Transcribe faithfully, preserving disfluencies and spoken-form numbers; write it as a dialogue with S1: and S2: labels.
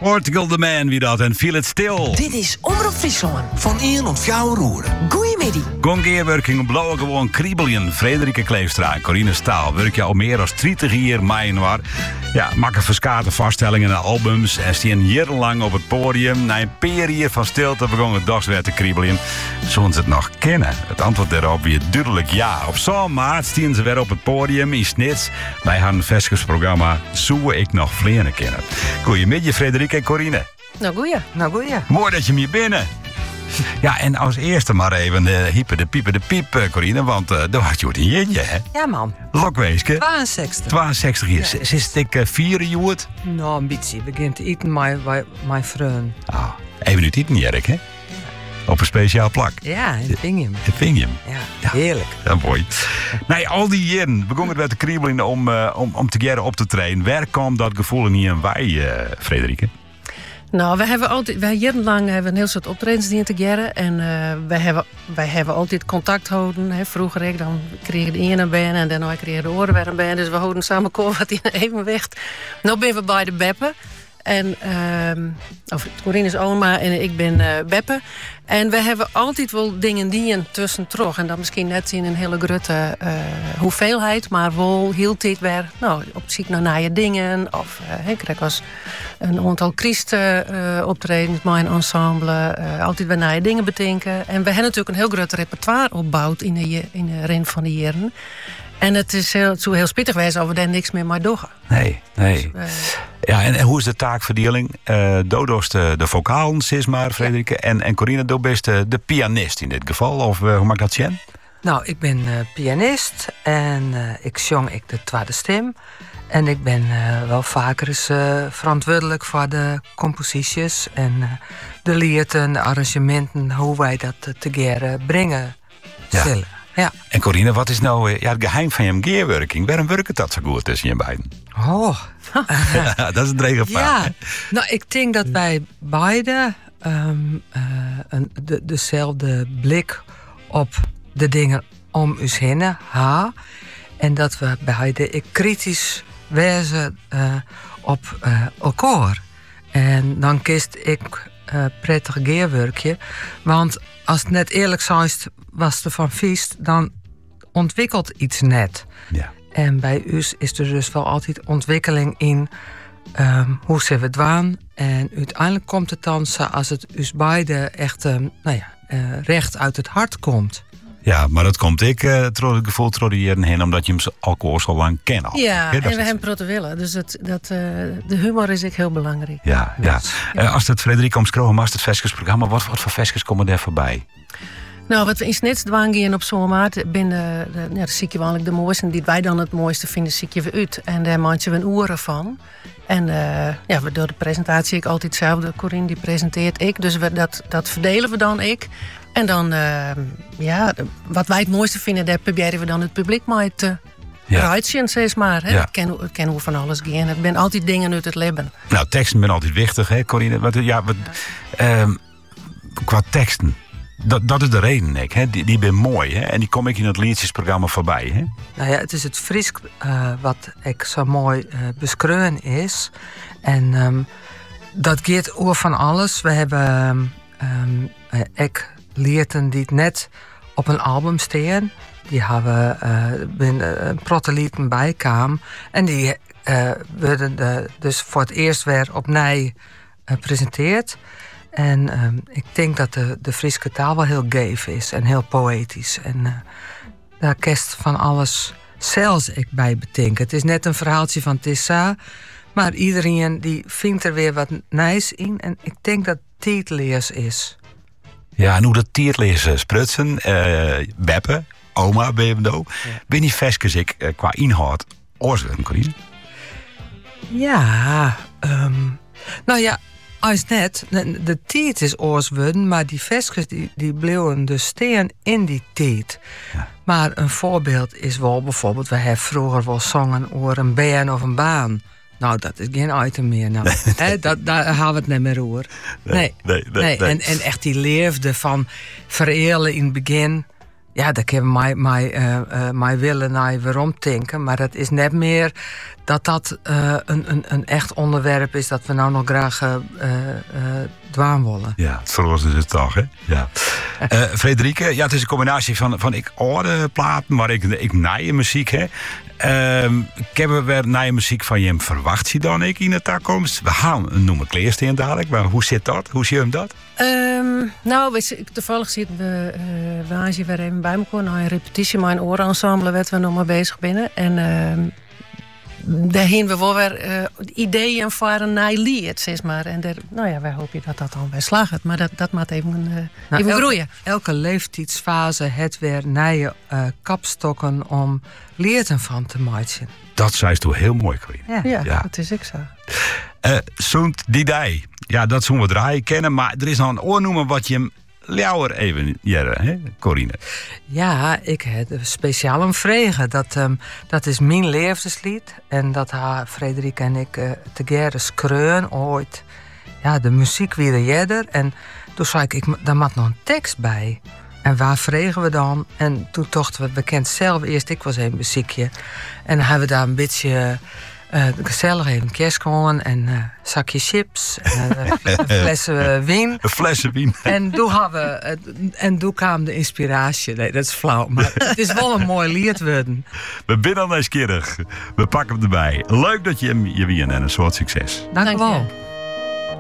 S1: Portugal the Man, wie dat, en Feel It Still.
S2: Dit is Omroep Friesland.
S3: Van één op jouw roeren.
S2: Goeiemiddag.
S1: Gongeerwerking blauwe gewoon kriebelien. Frederike Kleefstra en Corine Staal werk je al meer dan dertig jaar mee in war. Ja, maken verskate vaststellingen en albums. En stien jarenlang op het podium. Na een periode van stilte begon het dags weer te kriebelen. Zullen ze het nog kennen? Het antwoord daarop weer duidelijk ja. Op zo'n maart stien ze weer op het podium in Snits. Bij haar Vestkes-programma Zoe ik nog vleeren kennen. Goedemiddag, Frederike en Corine.
S4: Nou goeie.
S2: Nou goeie.
S1: Mooi dat je me hier binnen. Ja, en als eerste maar even de hyper de pieper de piep, Corine. Want uh, daar had je het in jeetje, hè?
S2: Ja, man.
S1: Lokweeske.
S2: tweeënzestig.
S1: tweeënzestig jaar. Ja. Zit ik uh, vieren joert?
S2: Nou, een beetje. Begint te eten met mijn vriend.
S1: Ah, even nu eten, Jerk, hè? Op een speciaal plak.
S2: Ja, in Vingham.
S1: In Vingham.
S2: Ja, ja, heerlijk.
S1: Ja, mooi. Nee, al die jaren begon het weer te kriebelen om, uh, om, om te jaren op te trainen. Waar kwam dat gevoel niet in wij, uh, Frederike?
S4: Nou, wij hebben altijd, wij jarenlang hebben een heel soort optredens die te gerren. En uh, wij, hebben, wij hebben altijd contact houden. Hè. Vroeger ik, dan kreeg de ene band en daarna kreeg de andere weer een band. Dus we houden samen wat in evenwicht. Nu ben we bij de Beppe. En, uh, of Corine is oma en ik ben uh, Beppe. En we hebben altijd wel dingen die tussen terug. En dat misschien net in een hele grote uh, hoeveelheid. Maar wel heel tijd weer nou, op zoek naar nieuwe dingen. Of uh, ik kreeg als een aantal Christen uh, optredens met mijn ensemble. Uh, altijd weer nieuwe dingen bedenken. En we hebben natuurlijk een heel groot repertoire opgebouwd in de, in de ren van de jaren. En het is heel, het zou heel spittig wezen als we daar niks meer mee doen.
S1: Nee, nee. Dus, uh, ja, en, en hoe is de taakverdeling? Uh, Dodo is de, de vocaal, sis maar, Frederike. Ja. En, en Corine, Dodo is de, de pianist in dit geval. Of uh, hoe maakt dat zien?
S5: Nou, ik ben uh, pianist en uh, ik zong ik de tweede stem. En ik ben uh, wel vaker eens uh, verantwoordelijk voor de composities en uh, de liederen, de arrangementen, hoe wij dat uh, together brengen zullen. Ja. Ja.
S1: En Corine, wat is nou ja, het geheim van je gearworking? Waarom werkt het dat zo goed tussen je beiden?
S5: Oh.
S1: Ja, dat is een drege vraag.
S5: Ja. Nou, ik denk dat wij beide um, uh, een, de, dezelfde blik op de dingen om ons heen hebben. En dat we beide kritisch wezen uh, op uh, elkaar. En dan kiest ik uh, prettig gearwerkje. Want als het net eerlijk is, was er van vies, dan ontwikkelt iets net. Ja. En bij u is er dus wel altijd ontwikkeling in um, hoe ze we het waan. En uiteindelijk komt het dan als het us beide echt um, nou ja, uh, recht uit het hart komt.
S1: Ja, maar dat komt ik uh, het gevoel door die jaren heen, omdat je hem alcohol zo lang kent. Al.
S4: Ja,
S1: ja,
S4: en we hebben protte willen. Dus het, dat, uh, de humor is ook heel belangrijk.
S1: Ja, ja. ja. Uh, als het Frederike omschreven was, het Vestkes-programma, wat, wat voor Vestkes komen er voorbij?
S4: Nou, wat we in Snits dwangen op zo'n maart binnen de, ja, de zie je wel de mooiste. Die wij dan het mooiste vinden, zie je we uit. En daar maandje we een oren van. En uh, ja, we door de presentatie ik altijd hetzelfde. Corine die presenteert ik. Dus we, dat, dat verdelen we dan ik. En dan, uh, ja, wat wij het mooiste vinden, daar proberen we dan het publiek mee te ja. ruitsen, zeg maar. Hè. Ja. Het kennen het ken hoe van alles gaan. Het zijn altijd dingen uit het leven.
S1: Nou, teksten zijn altijd wichtig, hè, Corine? Wat, ja, wat, uh, qua teksten. Dat, dat is de reden, ik. Hè? Die, die ben mooi, hè? En die kom ik in het liedjesprogramma voorbij. Hè?
S5: Nou ja, het is het Fries uh, wat ik zo mooi uh, beschreven is. En um, dat gaat over van alles. We hebben um, uh, ik liederen die het net op een album staan. Die hebben uh, binnen een protelieten bijkwamen. En die uh, werden de, dus voor het eerst weer opnieuw gepresenteerd. Uh, En um, ik denk dat de, de Friese taal wel heel geef is en heel poëtisch. En uh, daar kerst van alles zelfs ik bij bedenken. Het is net een verhaaltje van Tessa, maar iedereen die vindt er weer wat nice in. En ik denk dat het tietleers is.
S1: Ja, en hoe dat tietleers sprutsen, uh, Beppe, oma, B M D O. Ja. Ben je Vestkes ik uh, qua inhoud oorzwen, Corine?
S5: Ja, um, nou ja. Als net, de tijd is oorsworden, maar die Vestkes die, die bleven dus staan in die tijd. Ja. Maar een voorbeeld is wel bijvoorbeeld, we hebben vroeger wel zongen over een baan of een baan. Nou, dat is geen item meer. Nou. Nee, He, dat, daar gaan we het niet meer over. Nee, nee, nee, nee, nee. En, en echt die leefde van verhalen in het begin. ja, daar kunnen we mij, mij, uh, uh, mij willen naar waarom denken. Maar dat is net meer dat dat uh, een, een, een echt onderwerp is dat we nou nog graag uh, uh, dwaan willen.
S1: Ja, zo is het toch, hè? Ja. uh, Frederike, ja, het is een combinatie van, van ik oude platen, maar ik, ik nieuwe muziek, hè. Uh, ik heb weer nieuwe muziek van je. Verwacht je dan ik in de toekomst? We gaan noemen kleersteen dadelijk, maar hoe zit dat? Hoe zie je hem dat?
S4: Um, nou, we, toevallig zitten we, uh, we zijn weer even bij elkaar. Nou, een repetitie, maar een orenensemble, waar we nog maar bezig binnen. En uh, daar hebben we wel weer uh, ideeën voor een nieuw lied, zeg maar. En daar, nou ja, wij hopen dat dat dan bij slaagt. Maar dat, dat moet even, uh,
S5: nou,
S4: even
S5: elke,
S4: groeien.
S5: Elke leeftijdsfase het weer nieuwe uh, kapstokken om leerten van te maken.
S1: Dat zei je toch heel mooi, Corine.
S5: Ja,
S4: Ja,
S1: Ja.
S4: dat is ik zo.
S1: Uh, Zoont die dij. Ja, dat zullen we draaien kennen. Maar er is nog een oornoemen wat je hem ljouwer even jaren, hè, Corine?
S5: Ja, ik heb speciaal een vregen. Dat, um, dat is mijn levenslied. En dat ha Frederik en ik uh, together skreun ooit. Ja, de muziek weer jeder. En toen zei ik, ik, daar moet nog een tekst bij. En waar vregen we dan? En toen dachten we, bekend zelf eerst, ik was een muziekje. En dan hebben we daar een beetje uh, gezellig even kerstkolen en een uh, zakje chips. En uh, een flessen wien.
S1: Een flessen wien.
S5: En toen, hadden we, uh, en toen kwam de inspiratie. Nee, dat is flauw, maar het is wel een mooi lied worden.
S1: We binnen al nieuwsgierig. We pakken hem erbij. Leuk dat je hem je wien en een soort succes.
S5: Dank je wel.
S4: Dank je.